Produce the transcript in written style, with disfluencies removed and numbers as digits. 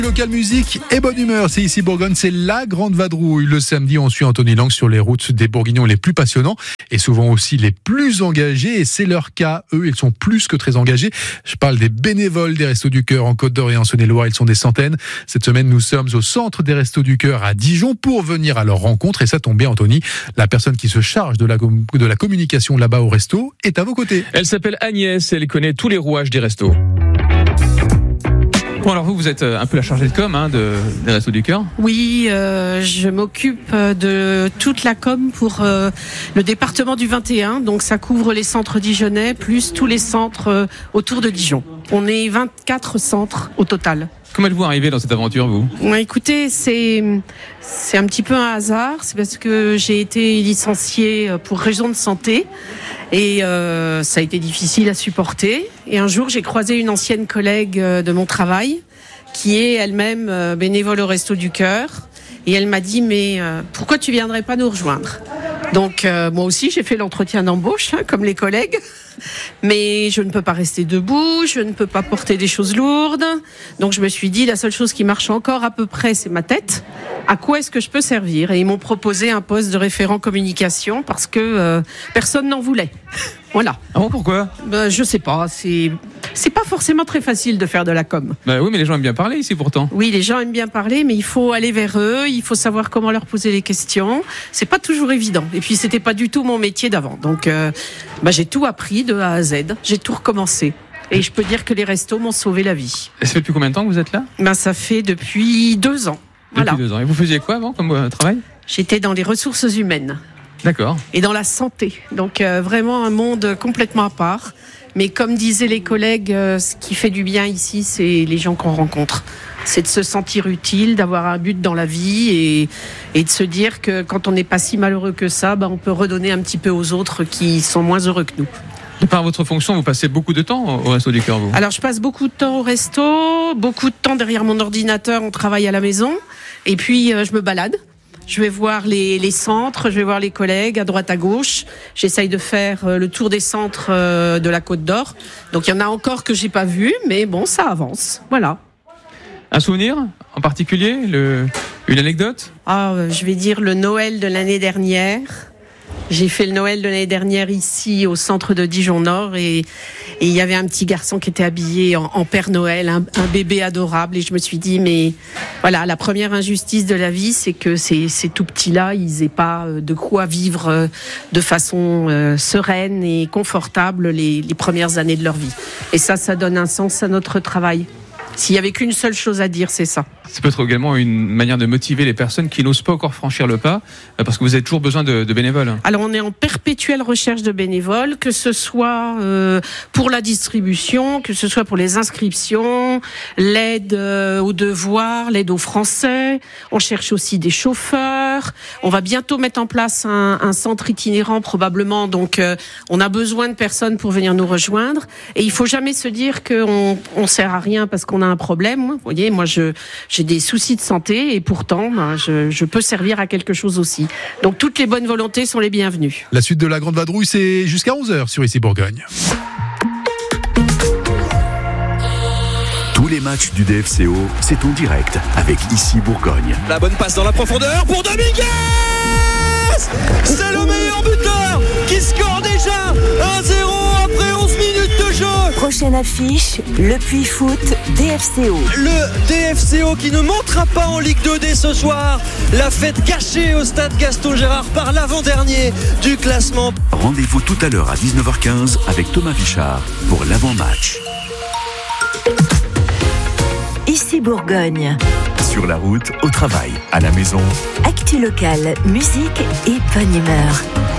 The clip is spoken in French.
Local musique et bonne humeur, c'est ici Bourgogne, c'est la grande vadrouille. Le samedi, on suit Anthony Lang sur les routes des Bourguignons les plus passionnants et souvent aussi les plus engagés. Et c'est leur cas, eux, ils sont plus que très engagés. Je parle des bénévoles des Restos du Cœur en Côte d'Or et en Saône-et-Loire, ils sont des centaines. Cette semaine, nous sommes au centre des Restos du Cœur à Dijon pour venir à leur rencontre. Et ça tombe bien, Anthony, la personne qui se charge de la communication là-bas au resto est à vos côtés. Elle s'appelle Agnès, elle connaît tous les rouages des restos. Bon, alors vous êtes un peu la chargée de com des Restos du Cœur. Oui, je m'occupe de toute la com pour le département du 21. Donc ça couvre les centres dijonnais plus tous les centres autour de Dijon. On est 24 centres au total. Comment êtes-vous arrivé dans cette aventure, vous ? Écoutez, c'est un petit peu un hasard. C'est parce que j'ai été licenciée pour raison de santé. Et ça a été difficile à supporter. Et un jour, j'ai croisé une ancienne collègue de mon travail qui est elle-même bénévole au Resto du Cœur. Et elle m'a dit, mais pourquoi tu viendrais pas nous rejoindre ? Donc moi aussi, j'ai fait l'entretien d'embauche, comme les collègues. Mais je ne peux pas rester debout, je ne peux pas porter des choses lourdes. Donc je me suis dit, la seule chose qui marche encore à peu près, c'est ma tête. À quoi est-ce que je peux servir ? Et ils m'ont proposé un poste de référent communication parce que personne n'en voulait. Voilà. Ah bon, pourquoi ? Je sais pas, c'est pas forcément très facile de faire de la com. Oui, mais les gens aiment bien parler ici pourtant. Oui, les gens aiment bien parler, mais il faut aller vers eux, il faut savoir comment leur poser les questions. C'est pas toujours évident. Et puis c'était pas du tout mon métier d'avant. Donc j'ai tout appris de A à Z. J'ai tout recommencé. Et je peux dire que les restos m'ont sauvé la vie. Et ça fait depuis combien de temps que vous êtes là ? Ça fait depuis 2 ans. Voilà. Depuis 2 ans. Et vous faisiez quoi avant comme travail ? J'étais dans les ressources humaines. D'accord. Et dans la santé. Donc vraiment un monde complètement à part. Mais comme disaient les collègues, ce qui fait du bien ici, c'est les gens qu'on rencontre. C'est de se sentir utile, d'avoir un but dans la vie et de se dire que quand on n'est pas si malheureux que ça, on peut redonner un petit peu aux autres qui sont moins heureux que nous. De par votre fonction, vous passez beaucoup de temps au Resto du Cœur, vous ? Alors, je passe beaucoup de temps au resto, beaucoup de temps derrière mon ordinateur, on travaille à la maison. Et puis, je me balade. Je vais voir les centres, je vais voir les collègues à droite à gauche. J'essaye de faire le tour des centres de la Côte d'Or. Donc, il y en a encore que j'ai pas vu, mais bon, ça avance. Voilà. Un souvenir en particulier ? Une anecdote ? Je vais dire le Noël de l'année dernière. J'ai fait le Noël de l'année dernière ici au centre de Dijon-Nord et il y avait un petit garçon qui était habillé en Père Noël, un bébé adorable et je me suis dit mais voilà, la première injustice de la vie c'est que ces tout petits-là, ils aient pas de quoi vivre de façon sereine et confortable les premières années de leur vie. Et ça donne un sens à notre travail. S'il n'y avait qu'une seule chose à dire, c'est ça. Ça peut être également une manière de motiver les personnes qui n'osent pas encore franchir le pas, parce que vous avez toujours besoin de bénévoles. Alors on est en perpétuelle recherche de bénévoles, que ce soit pour la distribution, que ce soit pour les inscriptions, l'aide aux devoirs, l'aide aux Français. On cherche aussi des chauffeurs. On va bientôt mettre en place un centre itinérant probablement, donc on a besoin de personnes pour venir nous rejoindre. Et il faut jamais se dire qu'on sert à rien parce qu'on a un problème. Vous voyez, moi j'ai des soucis de santé et pourtant je peux servir à quelque chose aussi. Donc toutes les bonnes volontés sont les bienvenues. La suite de la grande vadrouille, c'est jusqu'à 11h sur Ici Bourgogne. Tous les matchs du DFCO, c'est en direct avec Ici Bourgogne. La bonne passe dans la profondeur pour Dominguez. C'est le meilleur buteur qui score déjà 1-0 après 11 minutes de jeu. Prochaine affiche, le Puy Foot DFCO. Le DFCO qui ne montera pas en Ligue 2D ce soir. La fête gâchée au stade Gaston Gérard par l'avant-dernier du classement. Rendez-vous tout à l'heure à 19h15 avec Thomas Vichard pour l'avant-match. Ici Bourgogne. Sur la route, au travail, à la maison. Actu locale, musique et bonne humeur.